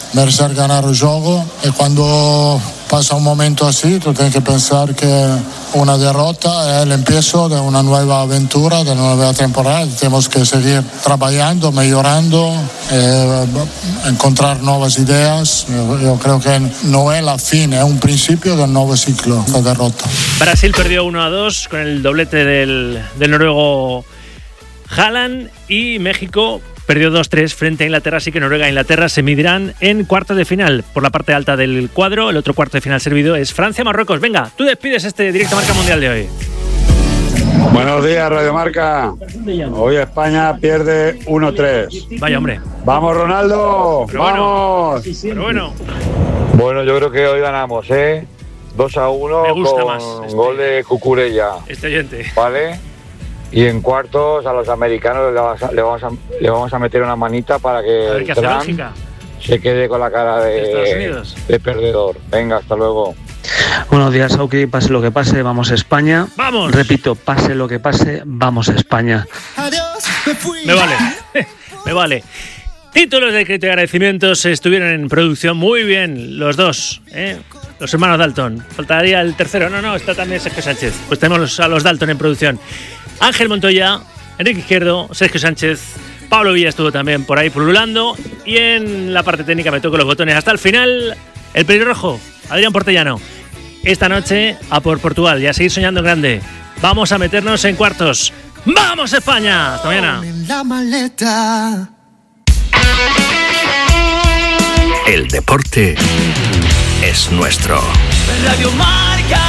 merecer ganar el juego. Y cuando pasa un momento así, tú tienes que pensar que una derrota es el empiezo de una nueva aventura, de una nueva temporada. Tenemos que seguir trabajando, mejorando, encontrar nuevas ideas. Yo creo que no es la fin, es un principio del nuevo ciclo, esta derrota. Brasil perdió 1-2 con el doblete del noruego Haaland, y México perdió 2-3 frente a Inglaterra, así que Noruega e Inglaterra se medirán en cuartos de final por la parte alta del cuadro. El otro cuarto de final servido es Francia-Marruecos. Venga, tú despides este Directo Marca Mundial de hoy. Buenos días, Radio Marca. Hoy España pierde 1-3. Vaya, hombre. ¡Vamos, Ronaldo! Pero ¡vamos! Pero bueno. Bueno, yo creo que hoy ganamos, 2-1 Me gusta con más gol de Cucurella. Este oyente. ¿Vale? Y en cuartos a los americanos le vamos a meter una manita para que A ver qué hace Bélgica. se quede con la cara Estados Unidos. de perdedor. Venga, hasta luego. Buenos días, Auki. Pase lo que pase, vamos a España. ¡Vamos! Repito, pase lo que pase, vamos a España. Me vale. Me vale. Títulos de crédito y agradecimientos estuvieron en producción muy bien los dos, los hermanos Dalton. Faltaría el tercero. No, está también Sergio Sánchez. Pues tenemos a los Dalton en producción. Ángel Montoya, Enrique Izquierdo, Sergio Sánchez, Pablo Villa estuvo también por ahí pululando, y en la parte técnica me toco los botones hasta el final. El pelirrojo, Adrián Portellano. Esta noche a por Portugal y a seguir soñando en grande. Vamos a meternos en cuartos. ¡Vamos, España! Hasta mañana. El deporte es nuestro. Radio Marca.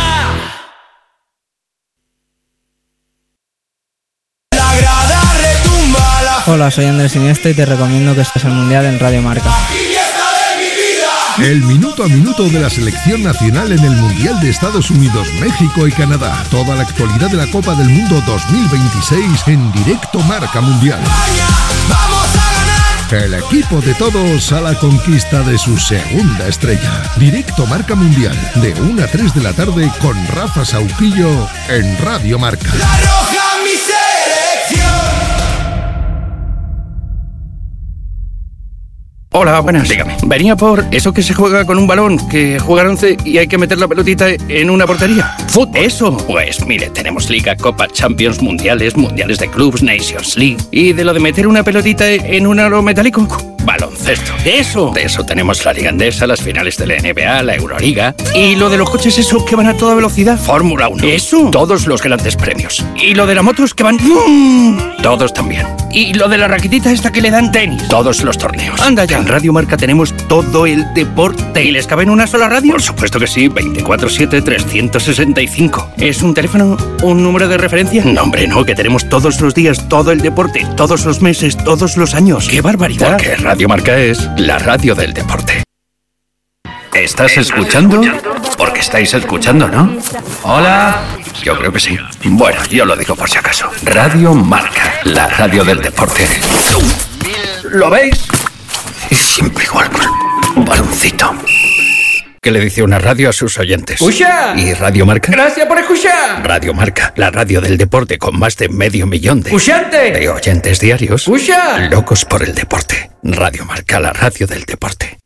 La grada retumba. Hola, soy Andrés Iniesta y te recomiendo que estés al Mundial en Radio Marca. El minuto a minuto de la selección nacional en el Mundial de Estados Unidos, México y Canadá. Toda la actualidad de la Copa del Mundo 2026 en Directo Marca Mundial. Vamos a ganar. El equipo de todos a la conquista de su segunda estrella. Directo Marca Mundial, de 1 a 3 de la tarde con Rafa Sauquillo en Radio Marca. La roja, mi selección. Hola, buenas. Dígame. Venía por eso que se juega con un balón, que juega 11 y hay que meter la pelotita en una portería. ¿Fútbol? Eso. Pues mire, tenemos Liga, Copa, Champions, Mundiales de clubs, Nations League. Y de lo de meter una pelotita en un aro metálico, baloncesto. Eso. De eso tenemos la Liga Endesa, las finales de la NBA, la Euroliga. Y lo de los coches esos que van a toda velocidad, Fórmula 1. Eso. Todos los grandes premios. Y lo de las motos que van... Todos también. Y lo de la raquetita esta que le dan tenis. Todos los torneos. Anda ya. En Radio Marca tenemos todo el deporte. ¿Y les cabe en una sola radio? Por supuesto que sí. 24/7, 365. ¿Es un teléfono? ¿Un número de referencia? No, hombre, no. Que tenemos todos los días todo el deporte. Todos los meses, todos los años. ¡Qué barbaridad! Porque Radio Marca es la radio del deporte. ¿Estás escuchando? Porque estáis escuchando, ¿no? Hola. Yo creo que sí. Bueno, yo lo digo por si acaso. Radio Marca, la radio del deporte. ¿Lo veis? Y siempre igual con un baloncito. ¿Qué le dice una radio a sus oyentes? ¡Escucha! ¿Y Radio Marca? Gracias por escuchar. Radio Marca, la radio del deporte con más de 500 000 ¡Escuchante! de oyentes diarios. ¡Escucha! Locos por el deporte. Radio Marca, la radio del deporte.